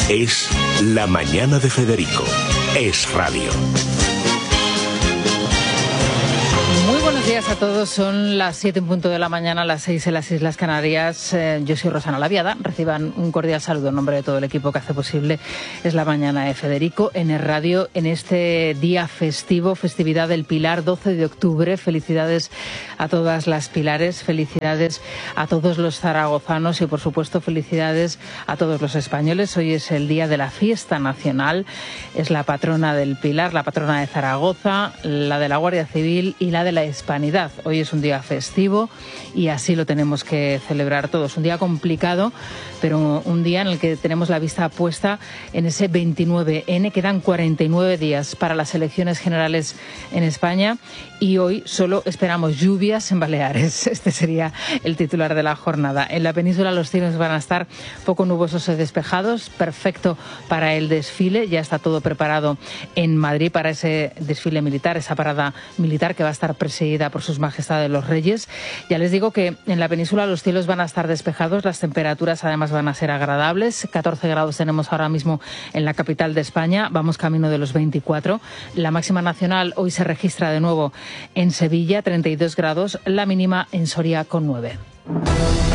Es La Mañana de Federico. Es radio. Muy buenos días a todos, son las 7 en punto de la mañana, las 6 en las Islas Canarias. Yo soy Rosana Laviada, reciban un cordial saludo en nombre de todo el equipo que hace posible Es La Mañana de Federico en el radio en este día festivo, festividad del Pilar, 12 de octubre. Felicidades a todas las pilares, felicidades a todos los zaragozanos y por supuesto felicidades a todos los españoles. Hoy es el día de la fiesta nacional, es la patrona del Pilar, la patrona de Zaragoza, la de la Guardia Civil y la de la Hispanidad. Hoy es un día festivo y así lo tenemos que celebrar todos. Un día complicado, pero un día en el que tenemos la vista puesta en ese 29N. Quedan 49 días para las elecciones generales en España y hoy solo esperamos lluvias en Baleares. Este sería el titular de la jornada. En la península los cielos van a estar poco nubosos y despejados, perfecto para el desfile. Ya está todo preparado en Madrid para ese desfile militar, esa parada militar que va a estar presidida por sus majestades los reyes. Ya les digo que en la península los cielos van a estar despejados, las temperaturas además van a ser agradables. 14 grados tenemos ahora mismo en la capital de España, vamos camino de los 24. La máxima nacional hoy se registra de nuevo en Sevilla, 32 grados, la mínima en Soria con 9.